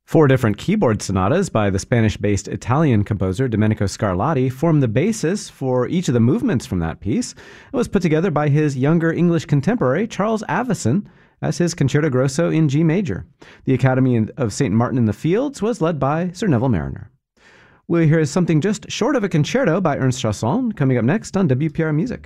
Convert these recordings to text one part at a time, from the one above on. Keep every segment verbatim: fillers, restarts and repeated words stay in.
Four different keyboard sonatas by the Spanish-based Italian composer Domenico Scarlatti form the basis for each of the movements from that piece. It was put together by his younger English contemporary, Charles Avison, as his Concerto Grosso in G major. The Academy of Saint Martin in the Fields was led by Sir Neville Marriner. We'll hear something just short of a concerto by Ernst Chausson coming up next on W P R Music.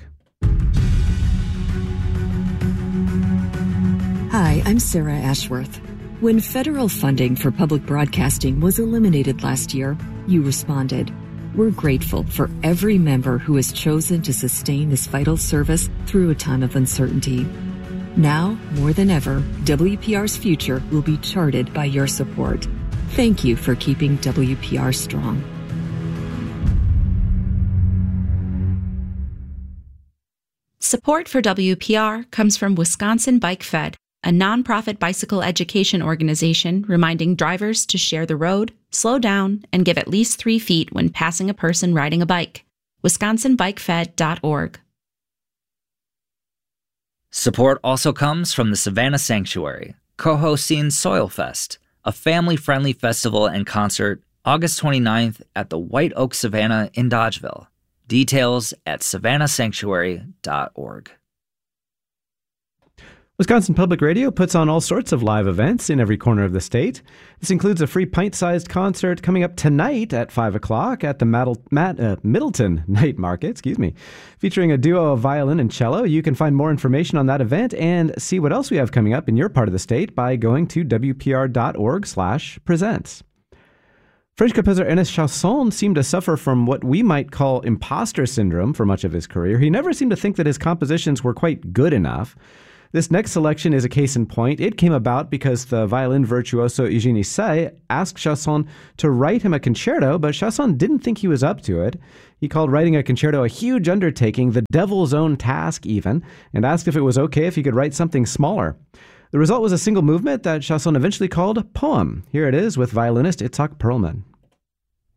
Hi, I'm Sarah Ashworth. When federal funding for public broadcasting was eliminated last year, you responded. We're grateful for every member who has chosen to sustain this vital service through a time of uncertainty. Now, more than ever, W P R's future will be charted by your support. Thank you for keeping W P R strong. Support for W P R comes from Wisconsin Bike Fed, a nonprofit bicycle education organization reminding drivers to share the road, slow down, and give at least three feet when passing a person riding a bike. wisconsin bike fed dot org. Support also comes from the Savannah Sanctuary, co-hosting Soil Fest, a family-friendly festival and concert August twenty-ninth at the White Oak Savannah in Dodgeville. Details at savannah sanctuary dot org. Wisconsin Public Radio puts on all sorts of live events in every corner of the state. This includes a free pint-sized concert coming up tonight at five o'clock at the Maddle, Matt, uh, Middleton Night Market, excuse me, featuring a duo of violin and cello. You can find more information on that event and see what else we have coming up in your part of the state by going to w p r dot org slash presents. French composer Ernest Chausson seemed to suffer from what we might call imposter syndrome for much of his career. He never seemed to think that his compositions were quite good enough. This next selection is a case in point. It came about because the violin virtuoso Eugène Issai asked Chausson to write him a concerto, but Chausson didn't think he was up to it. He called writing a concerto a huge undertaking, the devil's own task even, and asked if it was okay if he could write something smaller. The result was a single movement that Chausson eventually called Poem. Here it is with violinist Itzhak Perlman.